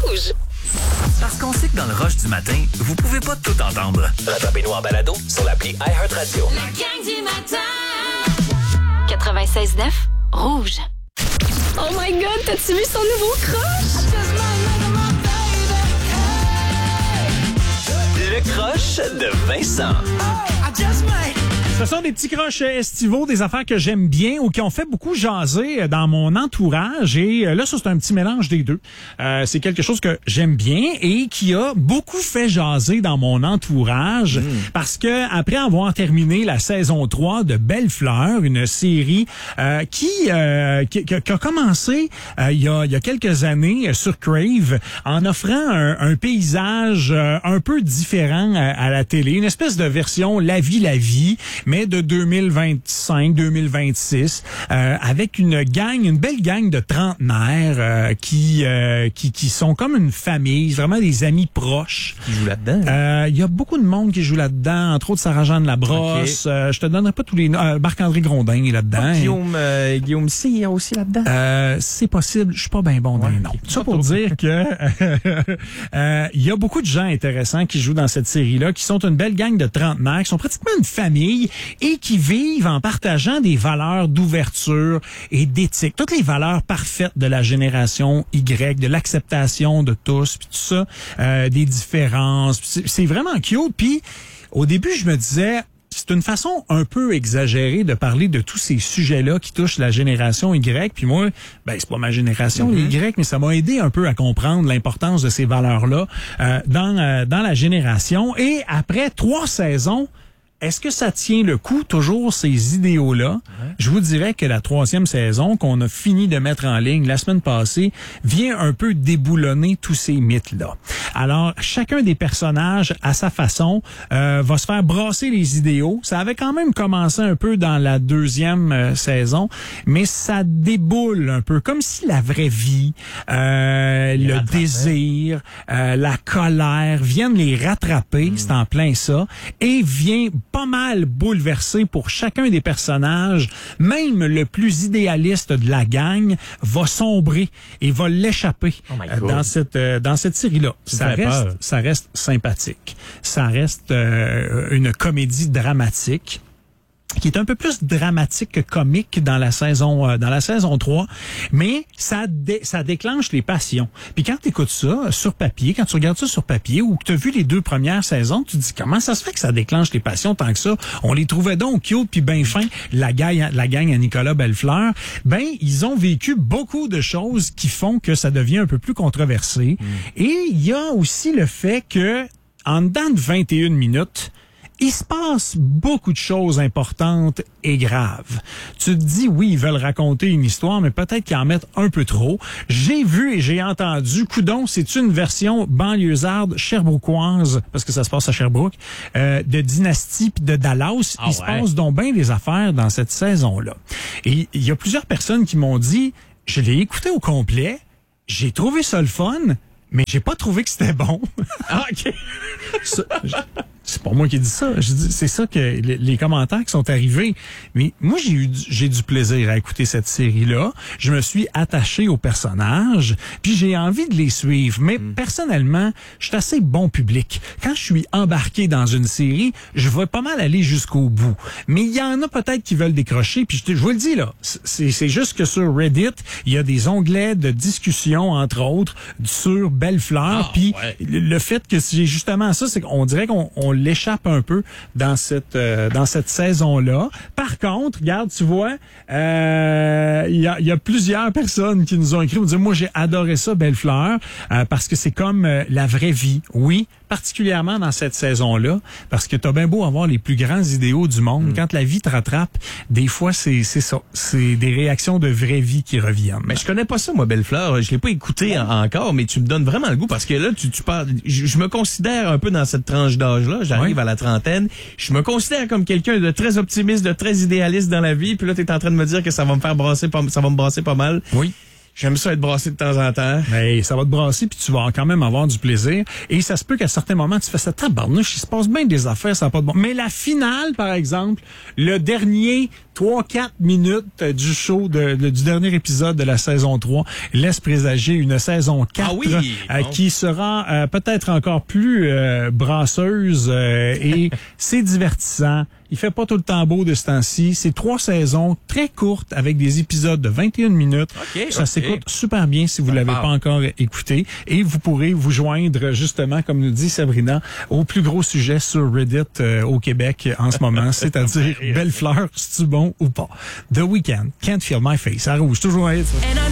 Rouge. Parce qu'on sait que dans le rush du matin, vous pouvez pas tout entendre. Rattrapez-nous en balado sur l'appli iHeartRadio. La gang du matin. 96.9 Rouge. Oh my God, t'as-tu vu son nouveau crush? Le crush de Vincent. Ce sont des petits croches estivaux, des affaires que j'aime bien ou qui ont fait beaucoup jaser dans mon entourage. Et là, ça, c'est un petit mélange des deux. C'est quelque chose que j'aime bien et qui a beaucoup fait jaser dans mon entourage parce que après avoir terminé la saison 3 de Belles Fleurs, une série qui a commencé il y a quelques années sur Crave en offrant un paysage un peu différent à la télé, une espèce de version La vie, mais de 2025-2026, avec une belle gang de trentenaires qui sont comme une famille, vraiment des amis proches. Qui jouent là-dedans? Il y a beaucoup de monde qui joue là-dedans, entre autres Sarah-Jeanne Labrosse. Okay. Je te donnerai pas tous les noms. Marc-André Grondin est là-dedans. Guillaume C. est aussi là-dedans? C'est possible. Je suis pas bien bon dans les noms. Tout ça pour dire que il y a beaucoup de gens intéressants qui jouent dans cette série-là, qui sont une belle gang de trentenaires, qui sont pratiquement une famille et qui vivent en partageant des valeurs d'ouverture et d'éthique. Toutes les valeurs parfaites de la génération Y, de l'acceptation de tous, puis tout ça, des différences. C'est vraiment cute. Puis au début, je me disais, c'est une façon un peu exagérée de parler de tous ces sujets-là qui touchent la génération Y. Puis moi, c'est pas ma génération, les Y, mais ça m'a aidé un peu à comprendre l'importance de ces valeurs-là dans la génération. Et après 3 saisons, est-ce que ça tient le coup, toujours, ces idéaux-là? Ouais. Je vous dirais que la 3e saison, qu'on a fini de mettre en ligne la semaine passée, vient un peu déboulonner tous ces mythes-là. Alors, chacun des personnages, à sa façon, va se faire brasser les idéaux. Ça avait quand même commencé un peu dans la 2e saison, mais ça déboule un peu, comme si la vraie vie, le désir, la colère viennent les rattraper, c'est en plein ça, et vient pas mal bouleversé pour chacun des personnages. Même le plus idéaliste de la gang va sombrer et va l'échapper dans cette série-là. Ça reste sympathique. Ça reste une comédie dramatique qui est un peu plus dramatique que comique dans la saison 3, mais ça déclenche les passions. Puis quand tu écoutes ça sur papier, quand tu regardes ça sur papier ou que tu as vu les 2 premières saisons, tu te dis comment ça se fait que ça déclenche les passions tant que ça? On les trouvait donc cute puis bien fins, la gang à Nicolas Bellefleur. Ils ont vécu beaucoup de choses qui font que ça devient un peu plus controversé. Et il y a aussi le fait que en dedans de 21 minutes, il se passe beaucoup de choses importantes et graves. Tu te dis, oui, ils veulent raconter une histoire, mais peut-être qu'ils en mettent un peu trop. J'ai vu et j'ai entendu, coudon, c'est une version banlieusarde sherbrookoise, parce que ça se passe à Sherbrooke, de Dynastie puis de Dallas. Il se passe donc bien des affaires dans cette saison-là. Et il y a plusieurs personnes qui m'ont dit, je l'ai écouté au complet, j'ai trouvé ça le fun, mais j'ai pas trouvé que c'était bon. OK. C'est pas moi qui ai dit ça. Je dis, c'est ça que les commentaires qui sont arrivés. Mais moi, j'ai du plaisir à écouter cette série-là. Je me suis attaché aux personnages, puis j'ai envie de les suivre. Mais personnellement, je suis assez bon public. Quand je suis embarqué dans une série, je vais pas mal aller jusqu'au bout. Mais il y en a peut-être qui veulent décrocher. Puis je vous le dis là, c'est juste que sur Reddit, il y a des onglets de discussion, entre autres, sur Belles Fleurs. Puis le fait que c'est justement ça, c'est qu'on dirait qu'on l'échappe un peu dans cette saison-là. Par contre, regarde, tu vois, il y a plusieurs personnes qui nous ont écrit, dire, moi j'ai adoré ça, Belles Fleurs, parce que c'est comme la vraie vie. Oui, particulièrement dans cette saison-là, parce que t'as bien beau avoir les plus grands idéaux du monde, quand la vie te rattrape, des fois c'est ça, c'est des réactions de vraie vie qui reviennent. Mais je connais pas ça, moi, Belles Fleurs, je l'ai pas écouté encore, mais tu me donnes vraiment le goût, parce que là, tu parles, je me considère un peu dans cette tranche d'âge-là, j'arrive à la trentaine, je me considère comme quelqu'un de très optimiste, de très idéaliste dans la vie, puis là, t'es en train de me dire que ça va me brasser pas mal. Oui. J'aime ça être brassé de temps en temps. Mais ça va te brasser, puis tu vas quand même avoir du plaisir. Et ça se peut qu'à certains moments, tu fais ça, tabarnouche, il se passe bien des affaires, ça n'a pas de bon. Mais la finale, par exemple, le dernier 3-4 minutes du show du dernier épisode de la saison 3 laisse présager une saison 4 qui sera peut-être encore plus brasseuse et c'est divertissant. Il fait pas tout le temps beau de ce temps-ci. C'est 3 saisons très courtes avec des épisodes de 21 minutes. Ça s'écoute super bien si vous l'avez pas encore écouté. Et vous pourrez vous joindre, justement, comme nous dit Sabrina, au plus gros sujet sur Reddit au Québec en ce moment, c'est-à-dire Belle-Fleur, c'est-tu bon ou pas? The Weeknd, Can't Feel My Face. À Rouge, toujours à être.